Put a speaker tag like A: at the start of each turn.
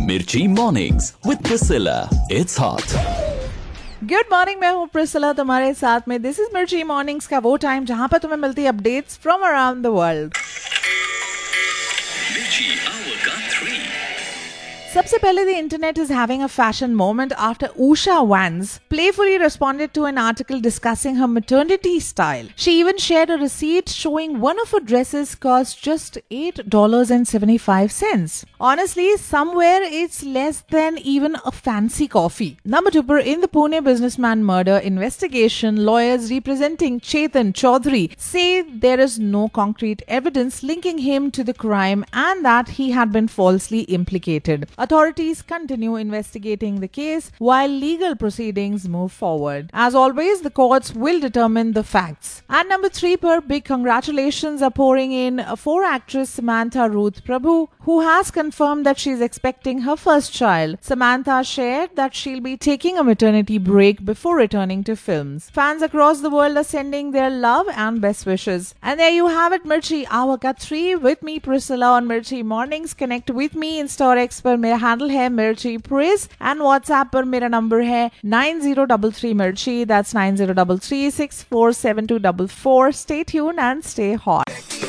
A: मिर्ची mornings with Priscilla, it's hot.
B: Good morning, मैं हूँ प्रिसिला तुम्हारे साथ में। दिस इज मिर्ची मॉर्निंग्स का वो टाइम जहाँ पर तुम्हें मिलती है updates from around the world. सबसे पहले, the internet is having a fashion moment after Usha Vance playfully responded to an article discussing her maternity style. She even shared a receipt showing one of her dresses cost just $8.75. Honestly, somewhere it's less than even a fancy coffee. Number 2, in the Pune businessman murder investigation, lawyers representing Chetan Chaudhary say there is no concrete evidence linking him to the crime and that he had been falsely implicated. Authorities continue investigating the case while legal proceedings move forward. As always, the courts will determine the facts. At number 3, per big congratulations are pouring in for actress Samantha Ruth Prabhu, who has confirmed that she is expecting her first child. Samantha shared that she'll be taking a maternity break before returning to films. Fans across the world are sending their love and best wishes. And there you have it, Mirchi Hour ka 3 with me, Priscilla, on Mirchi Mornings. Connect with me in StoreX पर मेरा handle है मिर्ची प्रिज and WhatsApp पर मेरा number है 9033 मिर्ची, that's 9033647244. Stay tuned and stay hot.